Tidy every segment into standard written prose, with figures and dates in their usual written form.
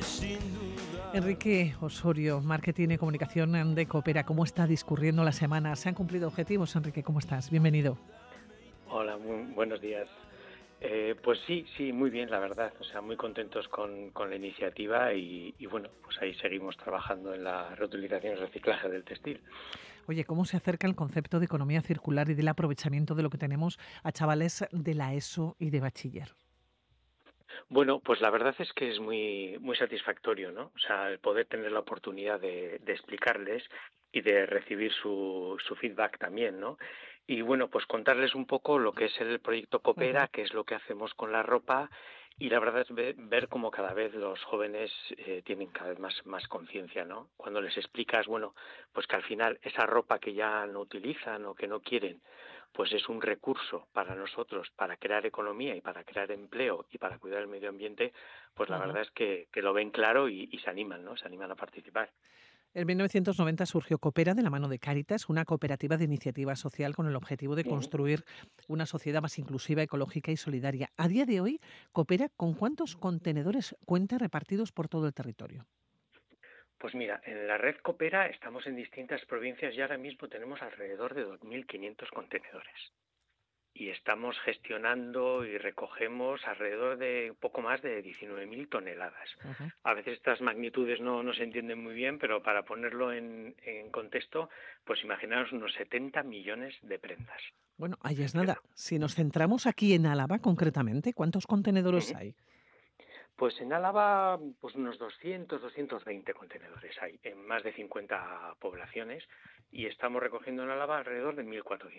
Enrique Osorio, Marketing y Comunicación de Coopera. ¿Cómo está discurriendo la semana? ¿Se han cumplido objetivos, Enrique? ¿Cómo estás? Bienvenido. Hola, muy buenos días. Pues sí, muy bien, la verdad. O sea, muy contentos con la iniciativa y bueno, pues ahí seguimos trabajando en la reutilización y reciclaje del textil. Oye, ¿cómo se acerca el concepto de economía circular y del aprovechamiento de lo que tenemos a chavales de la ESO y de bachiller? Bueno, pues la verdad es que es muy satisfactorio, ¿no? O sea, el poder tener la oportunidad de explicarles y de recibir su feedback también, ¿no? Y bueno, pues contarles un poco lo que es el proyecto Ujú. Coopera, qué es lo que hacemos con la ropa y la verdad es ver cómo cada vez los jóvenes tienen cada vez más conciencia, ¿no? Cuando les explicas, bueno, pues que al final esa ropa que ya no utilizan o que no quieren, pues es un recurso para nosotros, para crear economía y para crear empleo y para cuidar el medio ambiente, pues la Ujú. verdad es que lo ven claro y se animan, ¿no? Se animan a participar. En 1990 surgió Coopera de la mano de Cáritas, una cooperativa de iniciativa social con el objetivo de Ujú. construir una sociedad más inclusiva, ecológica y solidaria. A día de hoy, Coopera, ¿con cuántos contenedores cuenta repartidos por todo el territorio? Pues mira, en la red Coopera estamos en distintas provincias y ahora mismo tenemos alrededor de 2.500 contenedores. Y estamos gestionando y recogemos alrededor de un poco más de 19.000 toneladas. Ujú. A veces estas magnitudes no se entienden muy bien, pero para ponerlo en contexto, pues imaginaos unos 70 millones de prendas. Bueno, ahí es Que- nada. Si nos centramos aquí en Álava concretamente, ¿cuántos contenedores Ujú. hay? Pues en Álava, pues unos 220 contenedores hay en más de 50 poblaciones y estamos recogiendo en Álava alrededor de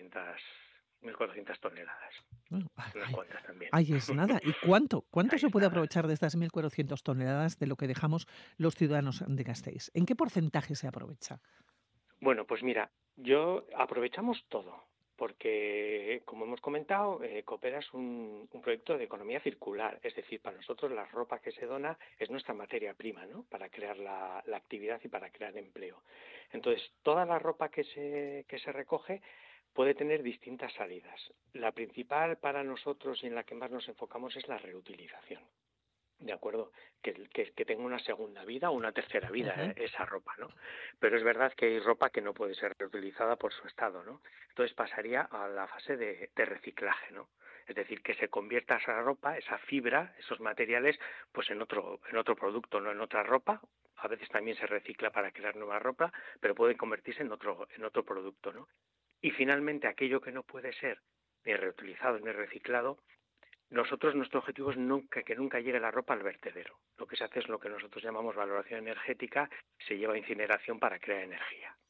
1.400 toneladas. Bueno, Unas cuantas también. ahí es nada. ¿Y cuánto Ahí se puede está. aprovechar de estas 1.400 toneladas de lo que dejamos los ciudadanos de Gasteiz? ¿En qué porcentaje se aprovecha? Bueno, pues mira, aprovechamos todo, porque como hemos comentado, Coopera es un proyecto de economía circular, es decir, para nosotros la ropa que se dona es nuestra materia prima, ¿no? Para crear la actividad y para crear empleo. Entonces, toda la ropa que se recoge puede tener distintas salidas. La principal para nosotros y en la que más nos enfocamos es la reutilización. De acuerdo, que tenga una segunda vida o una tercera vida, Ujú. esa ropa, ¿no? Pero es verdad que hay ropa que no puede ser reutilizada por su estado, ¿no? Entonces pasaría a la fase de reciclaje, ¿no? Es decir, que se convierta esa ropa, esa fibra, esos materiales, pues en otro producto, no en otra ropa. A veces también se recicla para crear nueva ropa, pero puede convertirse en otro producto, ¿no? Y finalmente aquello que no puede ser ni reutilizado ni reciclado, nuestro objetivo es que nunca llegue la ropa al vertedero. Lo que se hace es lo que nosotros llamamos valoración energética, se lleva a incineración para crear energía.